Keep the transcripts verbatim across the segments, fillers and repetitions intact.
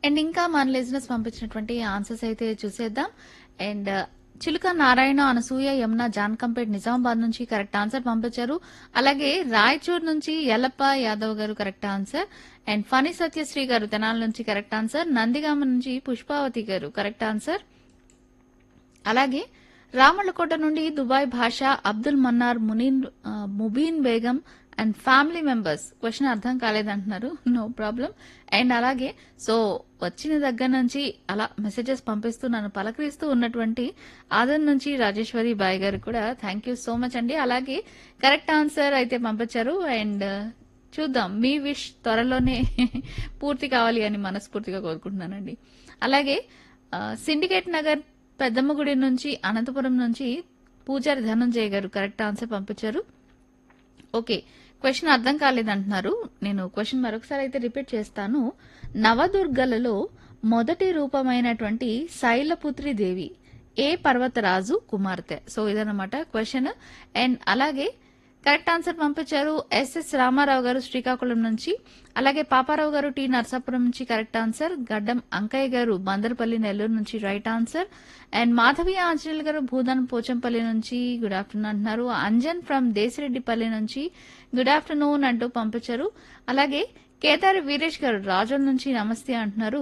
And ఇంకా మన లిజినెస్ పంపించినటువంటి ఆన్సర్స్ అయితే చూసేద్దాం. అండ్ చిలుక నారాయణ, అనసూయ, యమున, జాన్కంపేట్ నిజామాబాద్ నుంచి కరెక్ట్ ఆన్సర్ పంపించారు. అలాగే రాయచూర్ నుంచి యల్లప్ప యాదవ్ గారు correct answer. And Phani Satyasri గారు తెనాల నుంచి కరెక్ట్ ఆన్సర్. నందిగామ నుంచి పుష్పావతి గారు కరెక్ట్ ఆన్సర్. అలాగే రామళ్ళకోట నుండి దుబాయ్ భాష, అబ్దుల్ మన్నార్, మునీన్ ఆ, Mubeen Begum and family members question అర్థం కాలేదంటున్నారు. No problem. అండ్ అలాగే సో వచ్చిన దగ్గర నుంచి అలా మెసేజెస్ పంపిస్తూ నన్ను పలకరిస్తూ ఉన్నటువంటి ఆదన్ నుంచి రాజేశ్వరి బాయ్ గారు కూడా థ్యాంక్ యూ సో మచ్ అండి. అలాగే కరెక్ట్ ఆన్సర్ అయితే పంపించారు. అండ్ చూద్దాం మీ విష్ త్వరలోనే పూర్తి కావాలి అని మనస్ఫూర్తిగా కోరుకుంటున్నానండి. అలాగే ఆ, సిండికేట్ నగర్ పెద్దమ్మగుడి నుంచి అనంతపురం నుంచి పూజారి ధనంజయ్ గారు కరెక్ట్ ఆన్సర్ పంపించారు. ఓకే, క్వశ్చన్ అర్థం కాలేదంటున్నారు. నేను క్వశ్చన్ మరొకసారి అయితే రిపీట్ చేస్తాను. నవదుర్గలలో మొదటి రూపమైనటువంటి శైలపుత్రి దేవి ఏ పర్వతరాజు కుమార్తె? సో ఇదన్నమాట క్వశ్చన్. అండ్ అలాగే కరెక్ట్ ఆన్సర్ పంపించారు ఎస్ఎస్ రామారావు గారు శ్రీకాకుళం నుంచి. అలాగే పాపారావు గారు టి నర్సాపురం నుంచి కరెక్ట్ ఆన్సర్. గడ్డం అంకయ్య గారు బందరపల్లి నెల్లూరు నుంచి right answer. And Madhavi Anjaneyulu గారు భూదాన్ పోచంపల్లి నుంచి గుడ్ ఆఫ్టర్నూన్ అంటున్నారు. అంజన్ ఫ్రమ్ దేశిరెడ్డిపల్లి నుంచి గుడ్ ఆఫ్టర్నూన్ అంటూ పంపించారు. అలాగే కేదారి వీరేష్ గారు రాజోల్ నుంచి నమస్తే అంటున్నారు.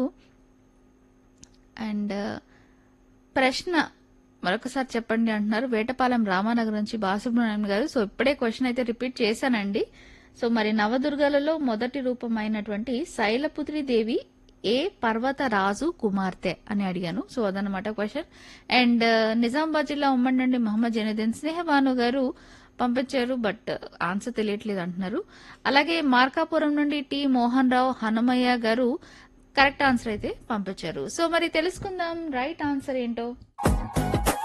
అండ్ ప్రశ్న మరొకసారి చెప్పండి అంటున్నారు. వేటపాలెం రామానగర్ నుంచి బాలసుబ్రహ్మణ్యం గారు. సో ఇప్పుడే క్వశ్చన్ అయితే రిపీట్ చేశానండి. సో మరి నవదుర్గలలో మొదటి రూపమైనటువంటి శైలపుత్రి దేవి ఏ పర్వత రాజు కుమార్తె అని అడిగాను. సో అదనమాట క్వశ్చన్. అండ్ నిజామాబాద్ జిల్లా ఉమ్మడి నుండి మహమ్మద్ జైనుద్దీన్ స్నేహబాను గారు పంపించారు, బట్ ఆన్సర్ తెలియట్లేదు అంటున్నారు. అలాగే మార్కాపురం నుండి టి మోహన్ రావు హనుమయ్య గారు కరెక్ట్ ఆన్సర్ అయితే పంపించారు. సో మరి తెలుసుకుందాం రైట్ ఆన్సర్ ఏంటో.